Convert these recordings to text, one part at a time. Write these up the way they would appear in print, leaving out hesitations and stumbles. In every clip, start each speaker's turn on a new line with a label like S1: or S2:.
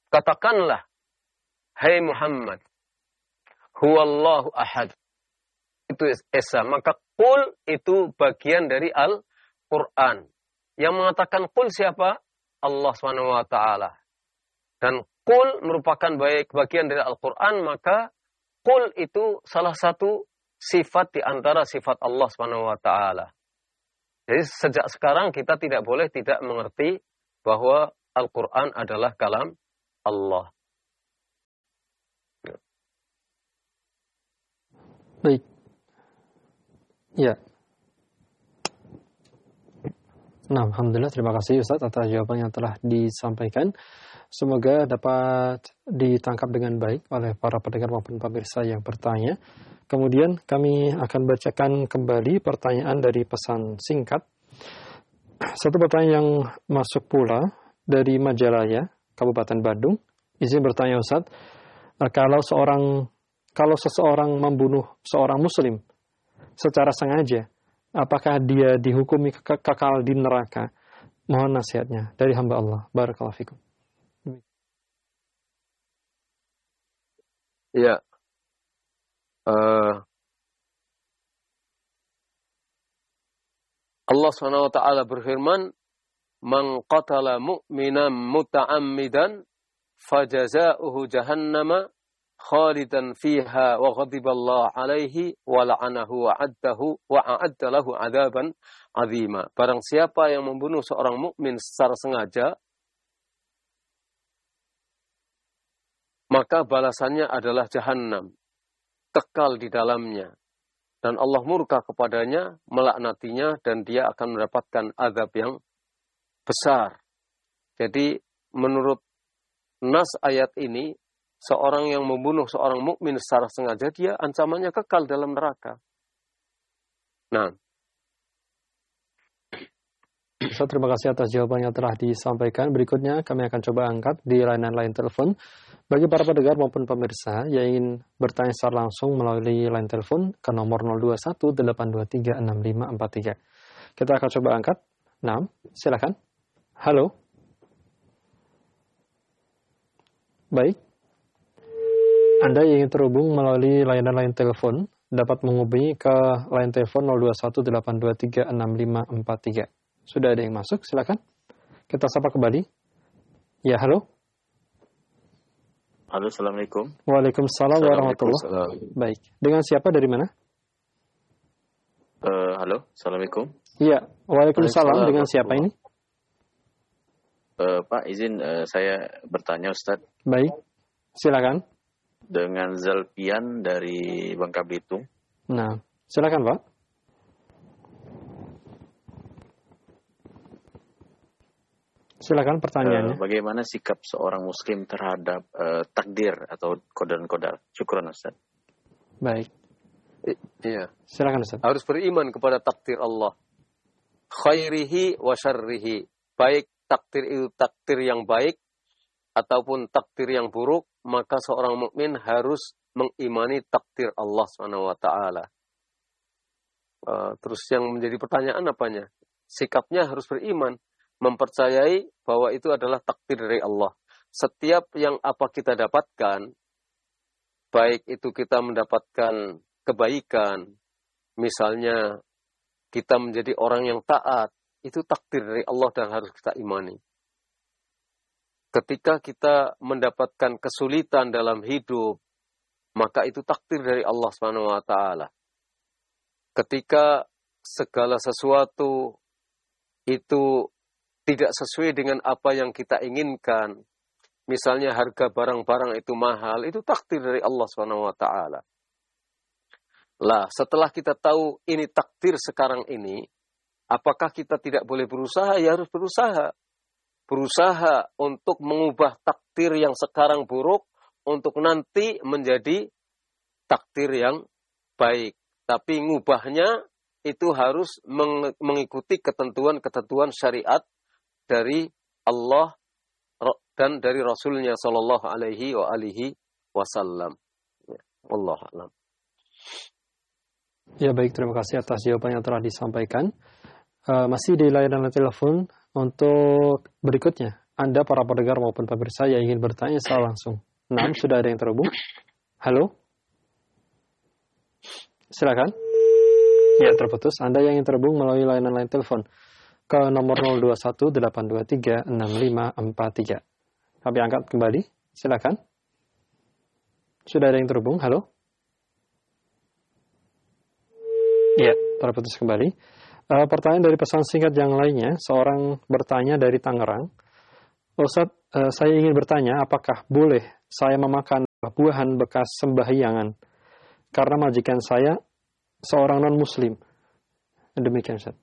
S1: Katakanlah, hai Muhammad, huwallahu ahad. Itu esa. Maka qul itu bagian dari Al-Quran. Yang mengatakan qul siapa? Allah Subhanahu wa ta'ala. Dan qul merupakan bagian dari Al-Quran, maka qul itu salah satu sifat di antara sifat Allah Subhanahu wa ta'ala. Jadi sejak sekarang kita tidak boleh tidak mengerti bahwa Al-Quran adalah kalam Allah.
S2: Baik. Ya. Nah, alhamdulillah, terima kasih Ustaz atas jawaban yang telah disampaikan. Semoga dapat ditangkap dengan baik oleh para pendengar maupun pemirsa yang bertanya. Kemudian kami akan bacakan kembali pertanyaan dari pesan singkat. Satu pertanyaan yang masuk pula dari Majalaya, Kabupaten Bandung. Izin bertanya Ustaz, kalau seseorang membunuh seorang muslim secara sengaja, apakah dia dihukumi kekal di neraka? Mohon nasihatnya dari hamba Allah. Barakallahu fikum.
S1: Ya. Allah SWT berfirman, "Man qatala mu'minan muta'ammidan fajaza'uhu jahannama khalidan fiha wa ghadiballahu alaihi wa la'anahu wa a'adda lahu 'adaban 'azima." Barang siapa yang membunuh seorang mukmin secara sengaja, maka balasannya adalah jahannam, kekal di dalamnya. Dan Allah murka kepadanya, melaknatinya, dan dia akan mendapatkan azab yang besar. Jadi, menurut nas ayat ini, seorang yang membunuh seorang mukmin secara sengaja, dia ancamannya kekal dalam neraka. Nah.
S2: Ustaz, terima kasih atas jawaban yang telah disampaikan. Berikutnya kami akan coba angkat di layanan telepon. Bagi para pendengar maupun pemirsa yang ingin bertanya secara langsung melalui line telepon ke nomor 0218236543. Kita akan coba angkat. Nah, silakan. Halo. Baik. Anda yang ingin terhubung melalui layanan telepon dapat menghubungi ke line telepon 0218236543. Sudah ada yang masuk, silakan. Kita sapa kembali. Ya, halo.
S3: Halo, Assalamualaikum.
S2: Waalaikumsalam warahmatullahi. Baik. Dengan siapa, dari mana?
S3: Halo, Assalamualaikum.
S2: Iya, waalaikumsalam. Dengan siapa ini?
S3: Pak, izin saya bertanya, Ustaz.
S2: Baik, silakan.
S3: Dengan Zalpian dari Bangka Belitung.
S2: Nah, silakan Pak. Silakan pertanyaannya.
S3: Bagaimana sikap seorang muslim terhadap takdir atau qadar? Syukran Ustaz.
S2: Baik.
S1: Iya.
S2: Silakan Ustaz.
S1: Harus beriman kepada takdir Allah. Khairihi wa syarrihi. Baik takdir itu takdir yang baik ataupun takdir yang buruk, maka seorang mukmin harus mengimani takdir Allah SWT. Terus yang menjadi pertanyaan apanya? Sikapnya harus beriman, mempercayai bahwa itu adalah takdir dari Allah. Setiap yang apa kita dapatkan, baik itu kita mendapatkan kebaikan, misalnya kita menjadi orang yang taat, itu takdir dari Allah dan harus kita imani. Ketika kita mendapatkan kesulitan dalam hidup, maka itu takdir dari Allah SWT. Ketika segala sesuatu itu tidak sesuai dengan apa yang kita inginkan, misalnya harga barang-barang itu mahal, itu takdir dari Allah SWT. Lah, setelah kita tahu ini takdir sekarang ini, apakah kita tidak boleh berusaha? Ya harus berusaha. Berusaha untuk mengubah takdir yang sekarang buruk untuk nanti menjadi takdir yang baik. Tapi ngubahnya itu harus mengikuti ketentuan-ketentuan syariat dari Allah dan dari Rasulnya Sallallahu Alaihi Wasallam. Wallahu a'lam.
S2: Ya, baik, terima kasih atas jawaban yang telah disampaikan. Masih di layanan telepon untuk berikutnya Anda para pendengar maupun pemirsa yang ingin bertanya secara langsung. Nah, sudah ada yang terhubung. Halo? Silakan. Ya, terputus. Anda yang ingin terhubung melalui layanan line telepon ke nomor 0218236543. Kami angkat kembali. Silakan. Sudah ada yang terhubung. Halo? Ya, terputus kembali. Pertanyaan dari pesan singkat yang lainnya, seorang bertanya dari Tangerang. Ustadz, saya ingin bertanya, apakah boleh saya memakan buah-buahan bekas sembahyangan? Karena majikan saya seorang non-muslim. Demikian, Ustadz.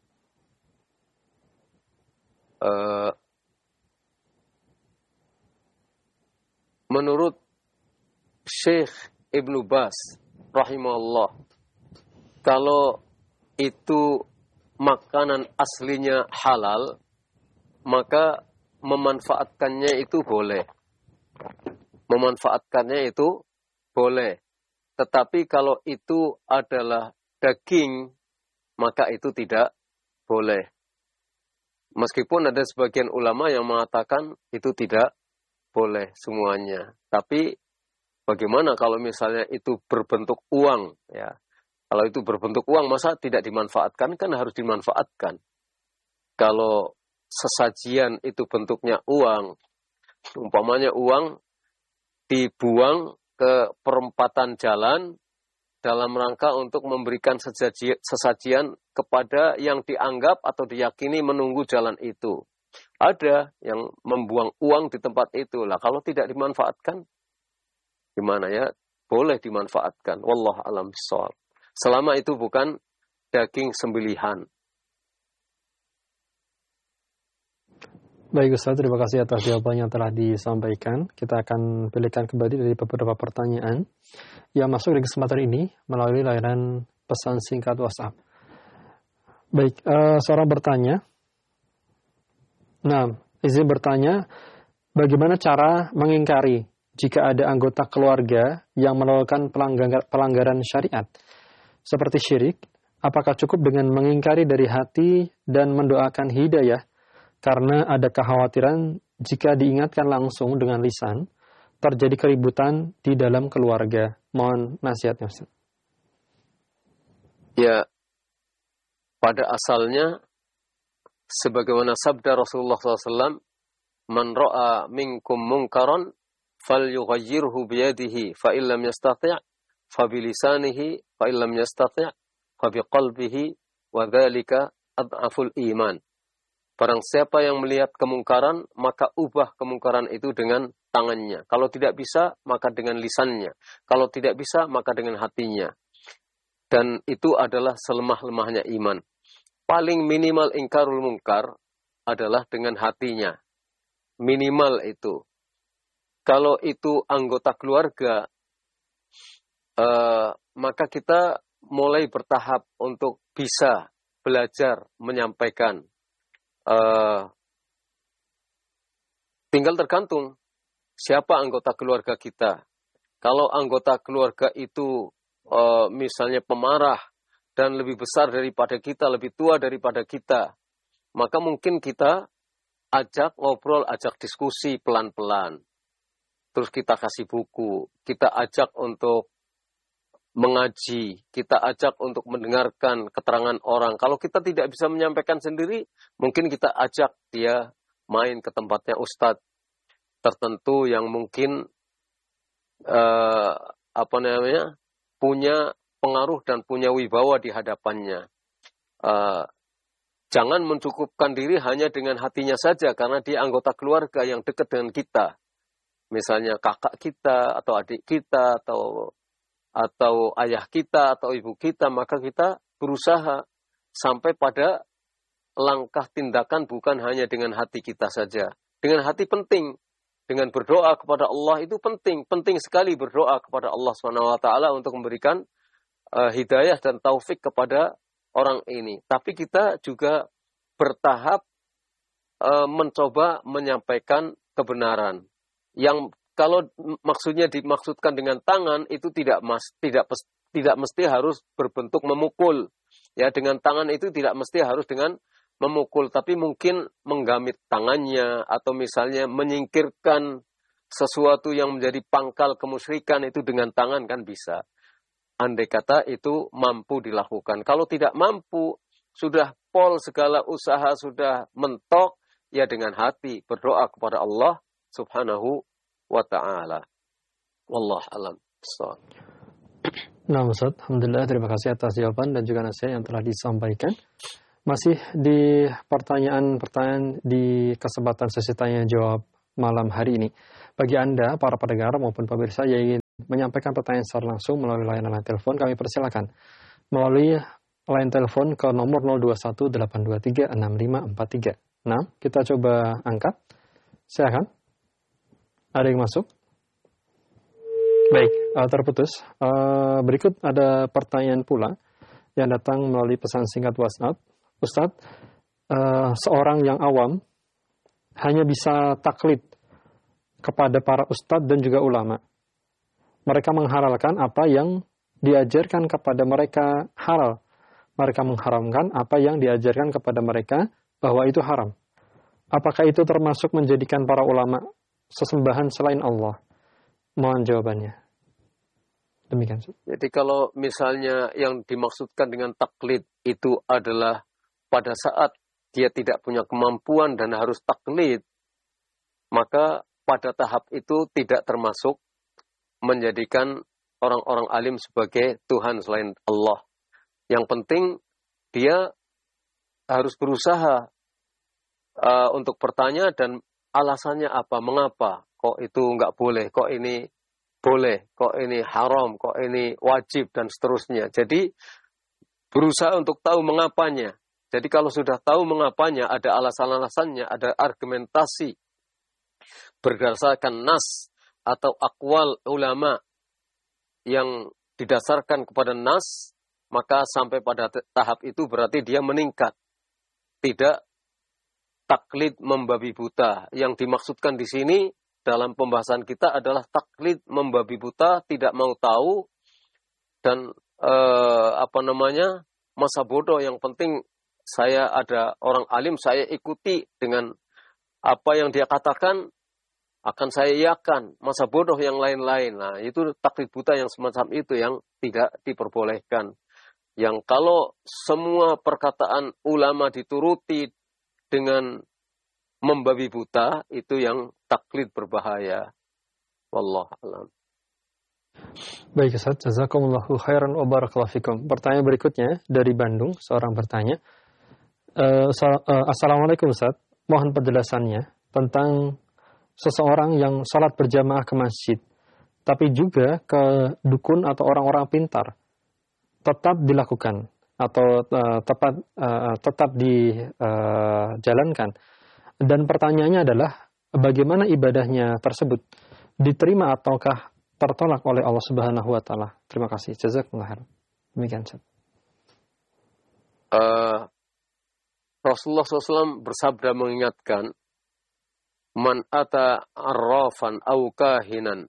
S1: Menurut Syekh Ibnu Baz rahimahullah, kalau itu makanan aslinya halal, maka memanfaatkannya itu boleh. Memanfaatkannya itu boleh. Tetapi kalau itu adalah daging, maka itu tidak boleh. Meskipun ada sebagian ulama yang mengatakan itu tidak boleh semuanya. Tapi bagaimana kalau misalnya itu berbentuk uang, ya? Kalau itu berbentuk uang, masa tidak dimanfaatkan? Kan harus dimanfaatkan. Kalau sesajian itu bentuknya uang, umpamanya uang dibuang ke perempatan jalan dalam rangka untuk memberikan sesajian kepada yang dianggap atau diyakini menunggu jalan itu. Ada yang membuang uang di tempat itu. Lah kalau tidak dimanfaatkan, gimana ya? Boleh dimanfaatkan. Wallahu a'lam bishawab. Selama itu bukan daging sembelihan.
S2: Baik Ustaz, terima kasih atas jawaban yang telah disampaikan. Kita akan pilihkan kembali dari beberapa pertanyaan yang masuk di kesempatan ini melalui layanan pesan singkat WhatsApp. Baik, seorang bertanya. Nah, izin bertanya, bagaimana cara mengingkari jika ada anggota keluarga yang melakukan pelanggaran syariat? Seperti syirik, apakah cukup dengan mengingkari dari hati dan mendoakan hidayah? Karena ada kekhawatiran jika diingatkan langsung dengan lisan, terjadi keributan di dalam keluarga. Mohon nasihatnya, Ustaz.
S1: Ya, pada asalnya, sebagaimana sabda Rasulullah SAW, Man ra'a minkum munkaran, falyughayyirhu biyadihi, fa'illam yastati' fabilisanihi, fa'illam yastati' fabiqalbihi, wa dhalika ad'aful iman. Barang siapa yang melihat kemungkaran, maka ubah kemungkaran itu dengan tangannya. Kalau tidak bisa, maka dengan lisannya. Kalau tidak bisa, maka dengan hatinya. Dan itu adalah selemah-lemahnya iman. Paling minimal ingkarul mungkar adalah dengan hatinya. Minimal itu. Kalau itu anggota keluarga, maka kita mulai bertahap untuk bisa belajar menyampaikan. Tinggal tergantung siapa anggota keluarga kita. Kalau anggota keluarga itu misalnya pemarah dan lebih besar daripada kita, lebih tua daripada kita, maka mungkin kita ajak ngobrol, ajak diskusi pelan-pelan. Terus kita kasih buku, kita ajak untuk mengaji, kita ajak untuk mendengarkan keterangan orang. Kalau kita tidak bisa menyampaikan sendiri, mungkin kita ajak dia main ke tempatnya ustadz tertentu yang mungkin punya pengaruh dan punya wibawa di hadapannya. Jangan mencukupkan diri hanya dengan hatinya saja, karena dia anggota keluarga yang dekat dengan kita. Misalnya kakak kita, atau adik kita, atau ayah kita, atau ibu kita, maka kita berusaha sampai pada langkah tindakan bukan hanya dengan hati kita saja. Dengan hati penting, dengan berdoa kepada Allah itu penting sekali berdoa kepada Allah SWT untuk memberikan hidayah dan taufik kepada orang ini. Tapi kita juga bertahap mencoba menyampaikan kebenaran. Yang kalau maksudnya dimaksudkan dengan tangan itu tidak mesti harus berbentuk memukul. Ya, dengan tangan itu tidak mesti harus dengan memukul, tapi mungkin menggamit tangannya atau misalnya menyingkirkan sesuatu yang menjadi pangkal kemusyrikan itu dengan tangan kan bisa. Andai kata itu mampu dilakukan. Kalau tidak mampu, sudah pol segala usaha sudah mentok, ya dengan hati berdoa kepada Allah Subhanahu wa ta'ala. Wallah alam.
S2: Nah Ustaz, Alhamdulillah terima kasih atas jawaban dan juga nasihat yang telah disampaikan. Masih di pertanyaan di kesempatan sesi tanya jawab malam hari ini. Bagi Anda, para pendengar maupun pemirsa yang ingin menyampaikan pertanyaan secara langsung melalui layanan telepon, kami persilakan melalui line telepon ke nomor 0218236543. Nah, kita coba angkat. Silakan. Ada yang masuk? Baik, terputus. Berikut ada pertanyaan pula yang datang melalui pesan singkat WhatsApp. Ustadz, seorang yang awam hanya bisa taklid kepada para ustadz dan juga ulama. Mereka menghalalkan apa yang diajarkan kepada mereka halal. Mereka mengharamkan apa yang diajarkan kepada mereka bahwa itu haram. Apakah itu termasuk menjadikan para ulama sesembahan selain Allah? Mohon jawabannya. Demikian.
S1: Jadi kalau misalnya yang dimaksudkan dengan taklid itu adalah pada saat dia tidak punya kemampuan dan harus taklid, maka pada tahap itu tidak termasuk menjadikan orang-orang alim sebagai Tuhan selain Allah. Yang penting dia harus berusaha untuk bertanya dan alasannya apa, mengapa kok itu nggak boleh, kok ini boleh, kok ini haram, kok ini wajib, dan seterusnya. Jadi berusaha untuk tahu mengapanya. Jadi kalau sudah tahu mengapanya, ada alasan-alasannya, ada argumentasi berdasarkan nas atau akwal ulama yang didasarkan kepada nas, maka sampai pada tahap itu berarti dia meningkat. Tidak taklid membabi buta. Yang dimaksudkan di sini dalam pembahasan kita adalah taklid membabi buta, tidak mau tahu dan masa bodoh. Yang penting saya ada orang alim, saya ikuti dengan apa yang dia katakan, akan saya iakan. Masa bodoh yang lain-lain. Nah, itu taklid buta yang semacam itu yang tidak diperbolehkan. Yang kalau semua perkataan ulama dituruti dengan membabi buta, itu yang taklid berbahaya. Wallah alam.
S2: Baik Ustaz, jazakumullahu khairan wa barakallahu fikum. Pertanyaan berikutnya dari Bandung, seorang bertanya. Assalamualaikum Ustaz, mohon penjelasannya tentang seseorang yang salat berjamaah ke masjid, tapi juga ke dukun atau orang-orang pintar, tetap dilakukan atau tetap dijalankan. Dan pertanyaannya adalah bagaimana ibadahnya tersebut diterima ataukah tertolak oleh Allah Subhanahu wa taala. Terima kasih. Jazakumullah khairan. Demikian.
S1: Rasulullah SAW bersabda mengingatkan, man ata arrafan aw kahinan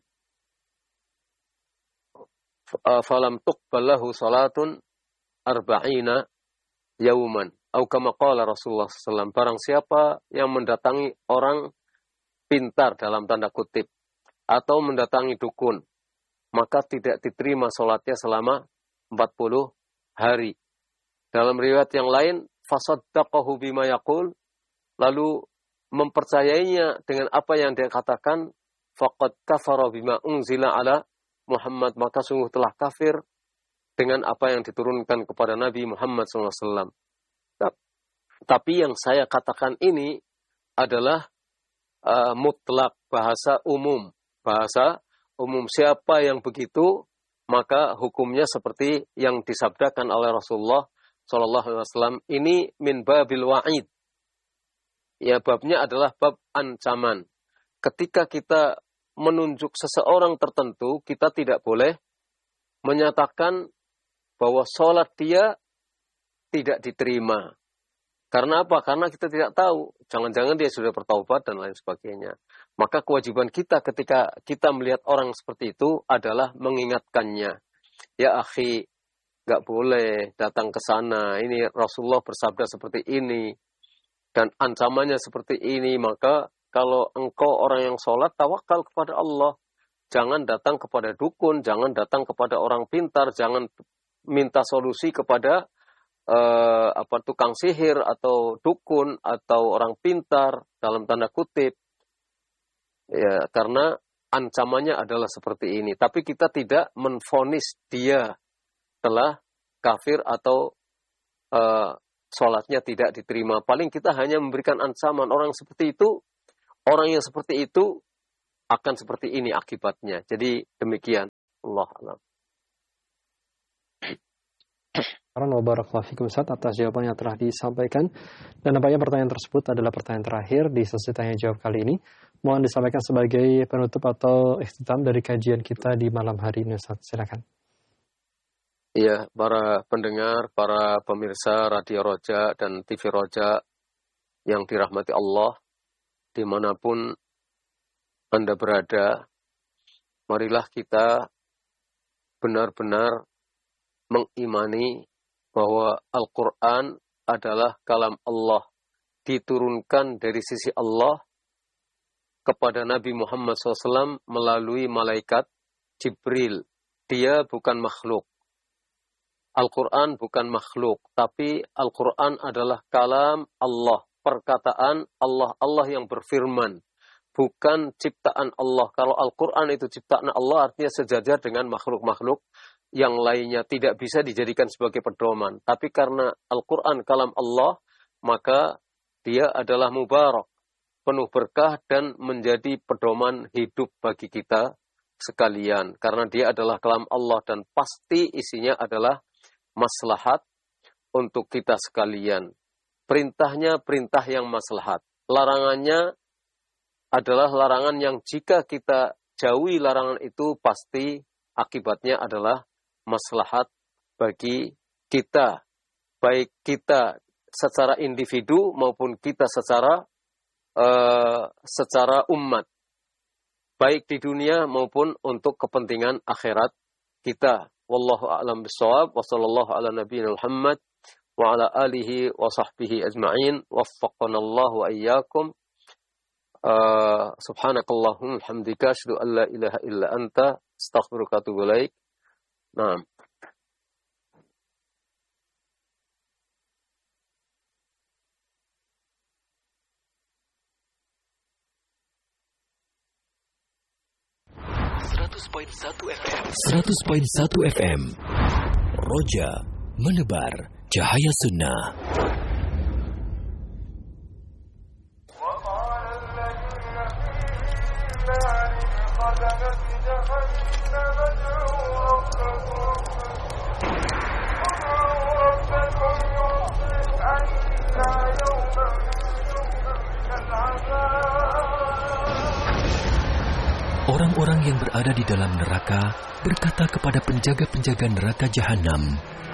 S1: falam tuqbal lahu salatun arba'ina yauman. Atau kama qala Rasulullah SAW, barang siapa yang mendatangi orang pintar dalam tanda kutip, atau mendatangi dukun, maka tidak diterima sholatnya selama 40 hari. Dalam riwayat yang lain, fasaddaqahu bima yaqul, lalu mempercayainya dengan apa yang dia katakan, faqad kafara bima unzila ala Muhammad, maka sungguh telah kafir dengan apa yang diturunkan kepada Nabi Muhammad SAW. Tapi yang saya katakan ini adalah mutlak, bahasa umum. Bahasa umum, siapa yang begitu, maka hukumnya seperti yang disabdakan oleh Rasulullah SAW. Ini min babil wa'id. Ya, babnya adalah bab ancaman. Ketika kita menunjuk seseorang tertentu, kita tidak boleh menyatakan bahwa sholat dia tidak diterima. Karena apa? Karena kita tidak tahu. Jangan-jangan dia sudah bertaubat dan lain sebagainya. Maka kewajiban kita ketika kita melihat orang seperti itu adalah mengingatkannya. Ya akhi, gak boleh datang ke sana. Ini Rasulullah bersabda seperti ini. dan ancamannya seperti ini, maka kalau engkau orang yang sholat, tawakal kepada Allah. Jangan datang kepada dukun, jangan datang kepada orang pintar, jangan minta solusi kepada tukang sihir atau dukun atau orang pintar dalam tanda kutip. Ya, karena ancamannya adalah seperti ini. Tapi kita tidak menvonis dia telah kafir atau sholatnya tidak diterima. Paling kita hanya memberikan ancaman orang seperti itu, orang yang seperti itu akan seperti ini akibatnya. Jadi demikian. Allah alam.
S2: Barakallahu fikum Ustaz atas jawaban yang telah disampaikan. Dan nampaknya pertanyaan tersebut adalah pertanyaan terakhir di sesi tanya jawab kali ini. Mohon disampaikan sebagai penutup atau ikhtitam dari kajian kita di malam hari ini Ustaz. Silakan.
S1: Iya, para pendengar, para pemirsa Radio Roja dan TV Roja yang dirahmati Allah, dimanapun Anda berada, marilah kita benar-benar mengimani bahwa Al-Quran adalah kalam Allah, diturunkan dari sisi Allah kepada Nabi Muhammad SAW melalui malaikat Jibril. Dia bukan makhluk. Al-Quran bukan makhluk, tapi Al-Quran adalah kalam Allah, perkataan Allah, Allah yang berfirman. Bukan ciptaan Allah. Kalau Al-Quran itu ciptaan Allah, artinya sejajar dengan makhluk-makhluk yang lainnya, tidak bisa dijadikan sebagai pedoman. Tapi karena Al-Quran kalam Allah, maka dia adalah mubarak, penuh berkah dan menjadi pedoman hidup bagi kita sekalian. Karena dia adalah kalam Allah dan pasti isinya adalah maslahat untuk kita sekalian. Perintahnya perintah yang maslahat. Larangannya adalah larangan yang jika kita jauhi larangan itu pasti akibatnya adalah maslahat bagi kita. Baik kita secara individu maupun kita secara umat. Baik di dunia maupun untuk kepentingan akhirat kita. Wallahu a'lam bishawab wa sallallahu ala nabiyina Muhammad wa ala alihi wa sahbihi ajma'in. Waffaqanallahu wa iyyakum. Subhanakallahumma hamdika asyhadu an la ilaha illa anta astaghfiruka wa atubu ilaik. Naam.
S4: .1 FM Roja menebar cahaya sunnah. Orang-orang yang berada di dalam neraka berkata kepada penjaga-penjaga neraka Jahanam,